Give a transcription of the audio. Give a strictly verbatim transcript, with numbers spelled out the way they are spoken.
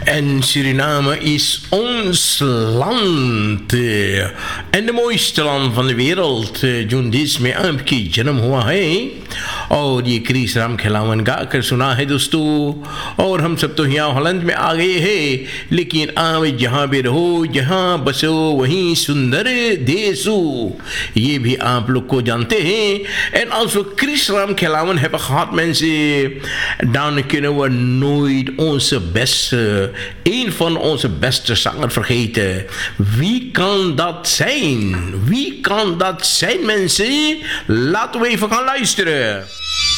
En Suriname is ons land. En de mooiste land van de wereld. Jun dis में आपकी जन्म हुआ है और ये क्रिस राम खिलावन गाकर सुना है दोस्तों. और हम सब तो यहाँ हॉलैंड में आ गए हैं, लेकिन आप जहाँ भी रहो, जहाँ बसो, वहीं सुंदर देश हो, ये भी आप लोग को जानते हैं. En also Chris Ram Khelawan hebben gehad, mensen. Dan kunnen we nooit onze beste, een van onze beste zangers vergeten. Wie kan dat zijn? Wie kan dat zijn, mensen? Laten we even gaan luisteren.